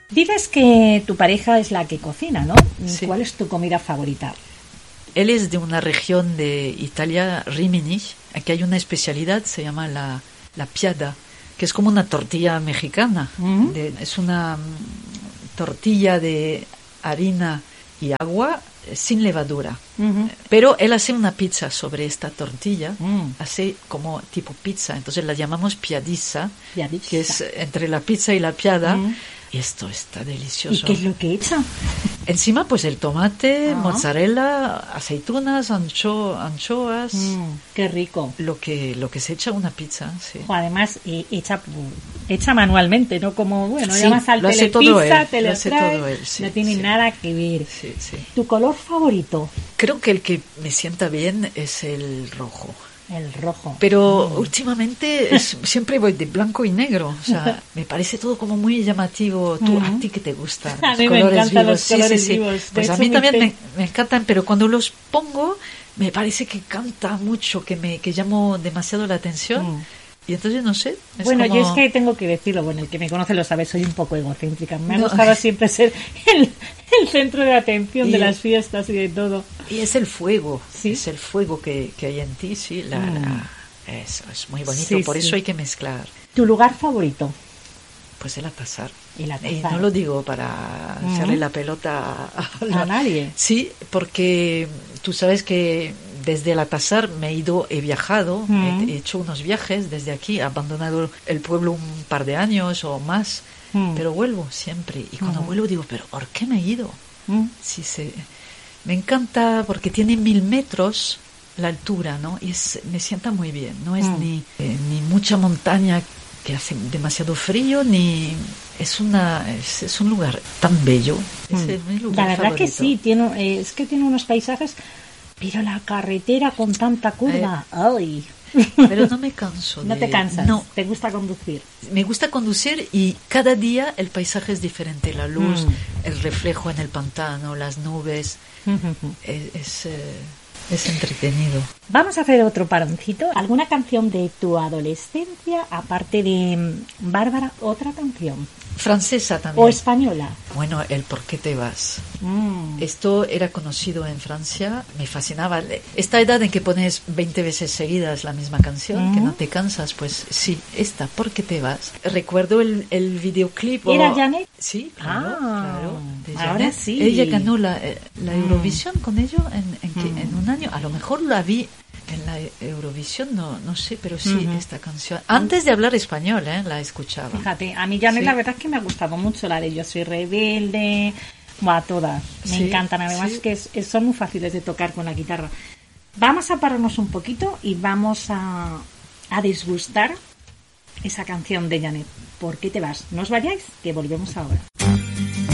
Dices que tu pareja es la que cocina, ¿no? Sí. ¿Cuál es tu comida favorita? Él es de una región de Italia, Rimini. Aquí hay una especialidad, se llama la piada, que es como una tortilla mexicana. Es una tortilla de harina y agua sin levadura. Pero él hace una pizza sobre esta tortilla, hace como tipo pizza, entonces la llamamos piadiza, que es entre la pizza y la piada. Y esto está delicioso. ¿Y qué es lo que echa? Encima, pues el tomate, mozzarella, aceitunas, anchoas. Qué rico. Lo que se echa a una pizza, sí. Además, hecha manualmente, no como, bueno, Sí, llamas al lo hace telepizza, todo él, te lo hace trae, todo él, sí, no tiene sí. nada que ver. Sí, sí. ¿Tu color favorito? Creo que el que me sienta bien es el rojo. El rojo. Pero últimamente siempre voy de blanco y negro. O sea, me parece todo como muy llamativo. ¿A ti qué te gusta? A mí me encantan los colores vivos. Pues a mí también me encantan, pero cuando los pongo me parece que canta mucho, que llamo demasiado la atención. Y entonces no sé. Bueno, como... yo es que tengo que decirlo, bueno, el que me conoce lo sabe, soy un poco egocéntrica. Me ha gustado siempre ser el centro de atención de las fiestas y de todo. Y es el fuego, ¿Sí? es el fuego que hay en ti, sí. Eso es muy bonito, Sí, por sí. eso hay que mezclar. ¿Tu lugar favorito? Pues el atazar. El Y atazar. no lo digo para hacerle la pelota A nadie. Sí, porque tú sabes que desde el atazar he viajado, he hecho unos viajes desde aquí, he abandonado el pueblo un par de años o más, pero vuelvo siempre. Y cuando vuelvo digo, ¿pero por qué me he ido? Me encanta porque tiene 1000 metros la altura, ¿no? Y me sienta muy bien. No es ni mucha montaña que hace demasiado frío, ni es un lugar tan bello. Es mi lugar La verdad favorito. que sí, es que tiene unos paisajes, pero la carretera con tanta curva, ¡ay! Pero no me canso. No te cansas, No. te gusta conducir. Me gusta conducir y cada día el paisaje es diferente. La luz, el reflejo en el pantano, las nubes. Es entretenido. Vamos a hacer otro paroncito. ¿Alguna canción de tu adolescencia, aparte de Bárbara, otra canción? Francesa también. ¿O española? Bueno, el ¿Por qué te vas? Esto era conocido en Francia, me fascinaba. Esta edad en que pones 20 veces seguidas la misma canción, que no te cansas, pues sí, esta, ¿Por qué te vas? Recuerdo el videoclip. ¿Era Janet? Sí, claro. De Ahora Janet. sí. Ella ganó la Eurovisión con ello en un año. A lo mejor la vi en la Eurovisión, no sé, pero sí, esta canción. Antes de hablar español, la escuchaba. Fíjate, a mí Janet Sí. la verdad es que me ha gustado mucho la de Yo soy rebelde, todas, me Sí, encantan, además sí. que son muy fáciles de tocar con la guitarra. Vamos a pararnos un poquito y vamos a desgustar esa canción de Janet. ¿Por qué te vas? No os vayáis, que volvemos ahora.